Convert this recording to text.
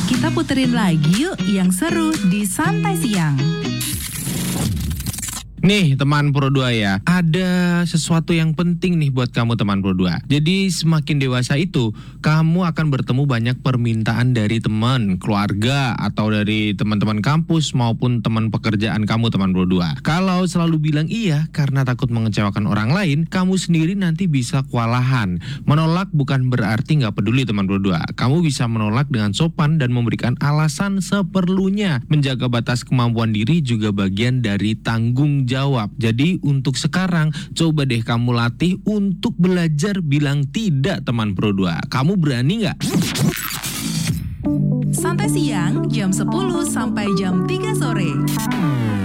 Kita puterin lagi yuk yang seru di Santai Siang. Nih teman Pro 2 ya, ada sesuatu yang penting nih buat kamu teman Pro 2. Jadi semakin dewasa itu, kamu akan bertemu banyak permintaan dari teman, keluarga, atau dari teman-teman kampus maupun teman pekerjaan kamu teman Pro 2. Kalau selalu bilang iya karena takut mengecewakan orang lain, kamu sendiri nanti bisa kewalahan. Menolak bukan berarti nggak peduli teman Pro 2. Kamu bisa menolak dengan sopan dan memberikan alasan seperlunya. Menjaga batas kemampuan diri juga bagian dari tanggung jawab. Jadi untuk sekarang coba deh kamu latih untuk belajar bilang tidak teman Pro 2. Kamu berani nggak? Santai Siang jam 10 sampai jam 3 sore.